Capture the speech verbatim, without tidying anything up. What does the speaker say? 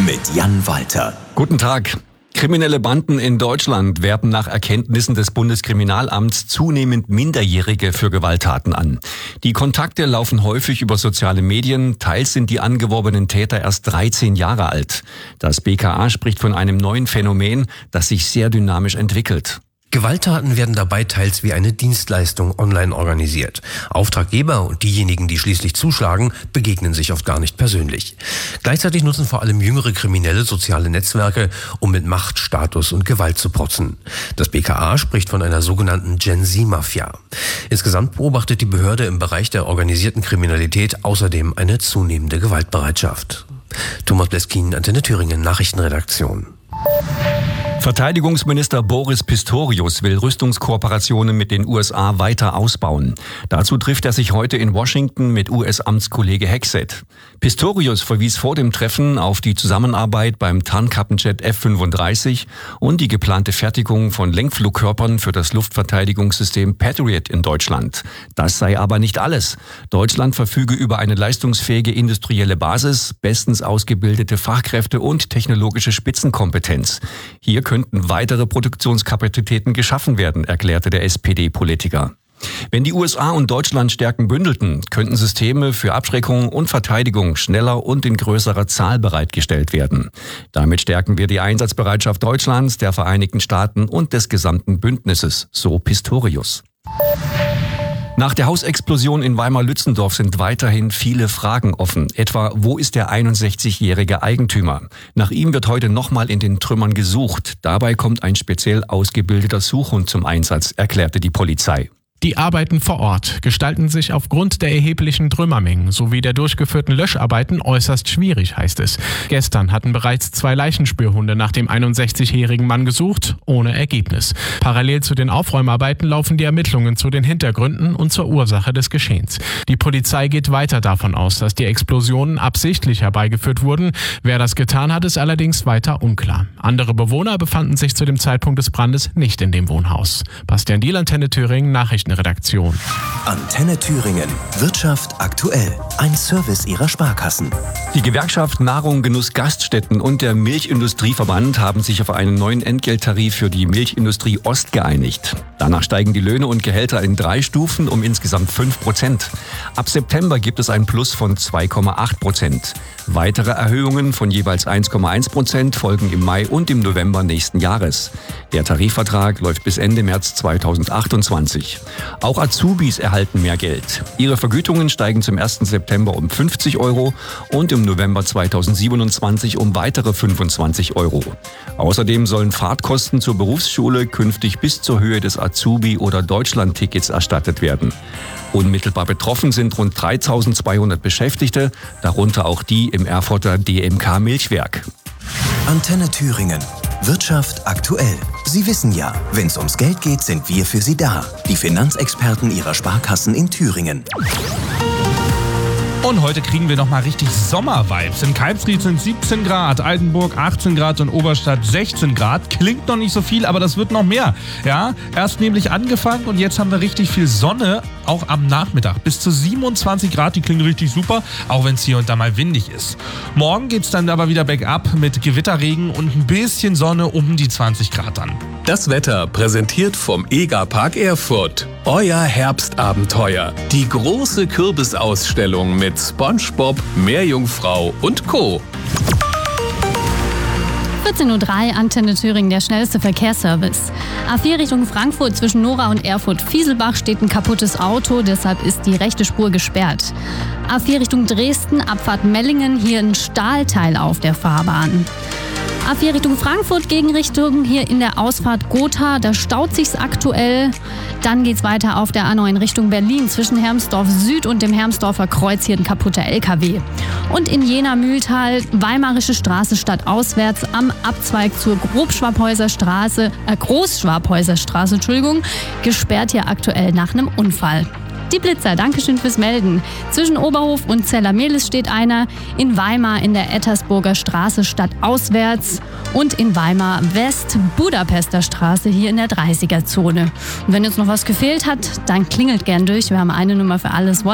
mit Jan Walter. Guten Tag. Kriminelle Banden in Deutschland werben nach Erkenntnissen des Bundeskriminalamts zunehmend Minderjährige für Gewalttaten an. Die Kontakte laufen häufig über soziale Medien, teils sind die angeworbenen Täter erst dreizehn Jahre alt. Das B K A spricht von einem neuen Phänomen, das sich sehr dynamisch entwickelt. Gewalttaten werden dabei teils wie eine Dienstleistung online organisiert. Auftraggeber und diejenigen, die schließlich zuschlagen, begegnen sich oft gar nicht persönlich. Gleichzeitig nutzen vor allem jüngere Kriminelle soziale Netzwerke, um mit Macht, Status und Gewalt zu protzen. Das B K A spricht von einer sogenannten Gen Z-Mafia. Insgesamt beobachtet die Behörde im Bereich der organisierten Kriminalität außerdem eine zunehmende Gewaltbereitschaft. Thomas Bleskin, Antenne Thüringen, Nachrichtenredaktion. Verteidigungsminister Boris Pistorius will Rüstungskooperationen mit den U S A weiter ausbauen. Dazu trifft er sich heute in Washington mit U S-Amtskollege Hegseth. Pistorius verwies vor dem Treffen auf die Zusammenarbeit beim Tarnkappenjet F fünfunddreißig und die geplante Fertigung von Lenkflugkörpern für das Luftverteidigungssystem Patriot in Deutschland. Das sei aber nicht alles. Deutschland verfüge über eine leistungsfähige industrielle Basis, bestens ausgebildete Fachkräfte und technologische Spitzenkompetenz. Hier könnten weitere Produktionskapazitäten geschaffen werden, erklärte der S P D-Politiker. Wenn die U S A und Deutschland Stärken bündelten, könnten Systeme für Abschreckung und Verteidigung schneller und in größerer Zahl bereitgestellt werden. Damit stärken wir die Einsatzbereitschaft Deutschlands, der Vereinigten Staaten und des gesamten Bündnisses, so Pistorius. Nach der Hausexplosion in Weimar-Lützendorf sind weiterhin viele Fragen offen. Etwa, wo ist der einundsechzigjährige Eigentümer? Nach ihm wird heute nochmal in den Trümmern gesucht. Dabei kommt ein speziell ausgebildeter Suchhund zum Einsatz, erklärte die Polizei. Die Arbeiten vor Ort gestalten sich aufgrund der erheblichen Trümmermengen sowie der durchgeführten Löscharbeiten äußerst schwierig, heißt es. Gestern hatten bereits zwei Leichenspürhunde nach dem einundsechzigjährigen Mann gesucht, ohne Ergebnis. Parallel zu den Aufräumarbeiten laufen die Ermittlungen zu den Hintergründen und zur Ursache des Geschehens. Die Polizei geht weiter davon aus, dass die Explosionen absichtlich herbeigeführt wurden. Wer das getan hat, ist allerdings weiter unklar. Andere Bewohner befanden sich zu dem Zeitpunkt des Brandes nicht in dem Wohnhaus. Bastian Diel, Antenne Thüringen, Nachrichten. Redaktion. Antenne Thüringen. Wirtschaft aktuell. Ein Service Ihrer Sparkassen. Die Gewerkschaft Nahrung, Genuss, Gaststätten und der Milchindustrieverband haben sich auf einen neuen Entgelttarif für die Milchindustrie Ost geeinigt. Danach steigen die Löhne und Gehälter in drei Stufen um insgesamt fünf Prozent. Ab September gibt es ein Plus von zwei Komma acht Prozent. Weitere Erhöhungen von jeweils eins Komma eins Prozent folgen im Mai und im November nächsten Jahres. Der Tarifvertrag läuft bis Ende März zweitausendachtundzwanzig. Auch Azubis erhalten mehr Geld. Ihre Vergütungen steigen zum ersten September um fünfzig Euro und im November zweitausendsiebenundzwanzig um weitere fünfundzwanzig Euro. Außerdem sollen Fahrtkosten zur Berufsschule künftig bis zur Höhe des Azubi- oder Deutschlandtickets erstattet werden. Unmittelbar betroffen sind rund dreitausendzweihundert Beschäftigte, darunter auch die im Erfurter D M K Milchwerk. Antenne Thüringen. Wirtschaft aktuell. Sie wissen ja, wenn es ums Geld geht, sind wir für Sie da. Die Finanzexperten Ihrer Sparkassen in Thüringen. Und heute kriegen wir nochmal richtig Sommer-Vibes. In Kalbsried sind siebzehn Grad, Altenburg achtzehn Grad und Oberstadt sechzehn Grad. Klingt noch nicht so viel, aber das wird noch mehr. Ja, erst nämlich angefangen und jetzt haben wir richtig viel Sonne, auch am Nachmittag. Bis zu siebenundzwanzig Grad, die klingen richtig super, auch wenn es hier und da mal windig ist. Morgen geht es dann aber wieder bergab mit Gewitterregen und ein bisschen Sonne um die zwanzig Grad dann. Das Wetter präsentiert vom EGA-Park Erfurt. Euer Herbstabenteuer. Die große Kürbisausstellung mit SpongeBob, Meerjungfrau und Co. vierzehn Uhr drei, Antenne Thüringen, der schnellste Verkehrsservice. A vier Richtung Frankfurt zwischen Nora und Erfurt-Fieselbach steht ein kaputtes Auto, deshalb ist die rechte Spur gesperrt. A vier Richtung Dresden, Abfahrt Mellingen, hier ein Stahlteil auf der Fahrbahn. A vier Richtung Frankfurt, Gegenrichtung hier in der Ausfahrt Gotha, da staut sich's aktuell. Dann geht's weiter auf der A neun Richtung Berlin zwischen Hermsdorf Süd und dem Hermsdorfer Kreuz, hier ein kaputter L K W. Und in Jena-Mühltal, Weimarische Straße stadtauswärts am Abzweig zur Grobschwabhäuser Straße, äh, Großschwabhäuser Straße, Entschuldigung, gesperrt hier aktuell nach einem Unfall. Die Blitzer, Dankeschön fürs Melden. Zwischen Oberhof und Zellermehlis steht einer, in Weimar in der Ettersburger Straße stadtauswärts und in Weimar West Budapester Straße hier in der dreißiger Zone. Und wenn jetzt noch was gefehlt hat, dann klingelt gern durch. Wir haben eine Nummer für alles.